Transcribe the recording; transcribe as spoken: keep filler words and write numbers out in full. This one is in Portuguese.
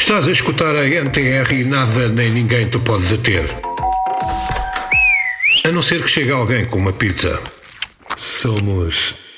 Estás a escutar a N T R e nada nem ninguém te pode deter. A não ser que chegue alguém com uma pizza. Somos